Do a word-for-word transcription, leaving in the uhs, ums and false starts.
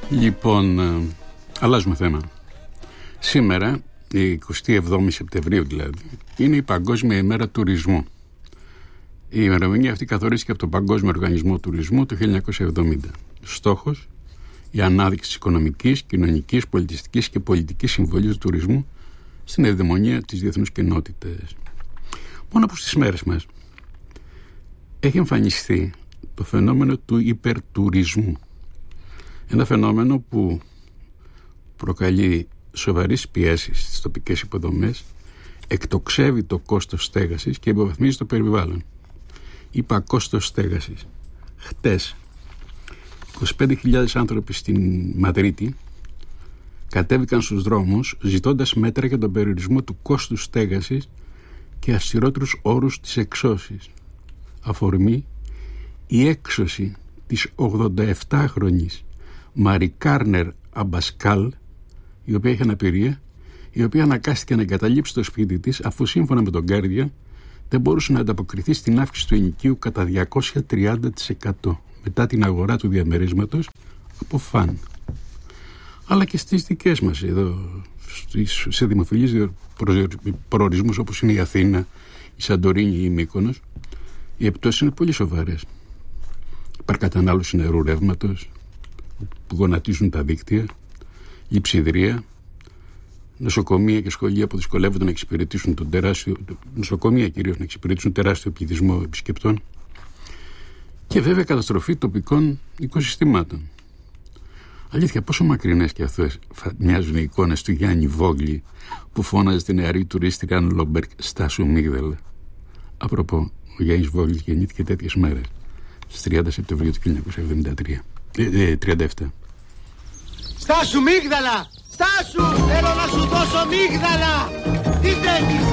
Λοιπόν, ε, αλλάζουμε θέμα. Σήμερα, η εικοστή εβδόμη Σεπτεμβρίου δηλαδή, είναι η Παγκόσμια ημέρα τουρισμού. Η ημερομηνία αυτή καθορίστηκε από τον Παγκόσμιο Οργανισμό Τουρισμού το χίλια εννιακόσια εβδομήντα. Στόχος, η ανάδειξη της οικονομικής, κοινωνικής, πολιτιστικής και πολιτικής συμβολής του τουρισμού στην ευδαιμονία της διεθνούς κοινότητας. Μόνο από στις μέρες μας έχει εμφανιστεί το φαινόμενο του υπερτουρισμού. Ένα φαινόμενο που προκαλεί σοβαρές πιέσεις στις τοπικές υποδομές, εκτοξεύει το κόστος στέγασης και υποβαθμίζει το περιβάλλον. Είπα κόστος στέγασης. Χτες, είκοσι πέντε χιλιάδες άνθρωποι στην Μαδρίτη κατέβηκαν στους δρόμους ζητώντας μέτρα για τον περιορισμό του κόστους στέγασης και αυστηρότερους όρους της εξώσης. Αφορμή, η έξωση της ογδονταεπτάχρονης Μαρι Κάρνερ Αμπασκάλ, η οποία είχε αναπηρία, η οποία αναγκάστηκε να εγκαταλείψει το σπίτι της αφού σύμφωνα με τον Guardian δεν μπορούσε να ανταποκριθεί στην αύξηση του ενοικίου κατά διακόσια τριάντα τοις εκατό μετά την αγορά του διαμερίσματος από φαν. Αλλά και στις δικές μας εδώ, σε δημοφιλείς προορισμούς όπως είναι η Αθήνα, η Σαντορίνη ή η Μύκονος, οι επιπτώσεις είναι πολύ σοβαρές. Υπερκατανάλωση νερού ρεύματος που γονατίζουν τα δίκτυα, λειψιδρία, νοσοκομεία και σχολεία που δυσκολεύονται να εξυπηρετήσουν τον τεράστιο, νοσοκομεία κυρίως να εξυπηρετήσουν τεράστιο πληθυσμό επισκεπτών, και βέβαια καταστροφή τοπικών οικοσυστημάτων. Αλήθεια, πόσο μακρινές και αυτές μοιάζουν οι εικόνες του Γιάννη Βόγλη που φώναζε στην νεαρή τουρίστρια Αν Λόμπερκ «Στάσου μίγδαλα». Απροπό, ο Γιάννης Βόγλης γεννήθηκε τέτοιες μέρες, στις τριάντα Σεπτεμβρίου του χίλια εννιακόσια εβδομήντα τρία. Ε, ε, τριάντα επτά. Στάσου μίγδαλα! Στάσου! Θέλω να σου δώσω μίγδαλα! Τι θέλεις!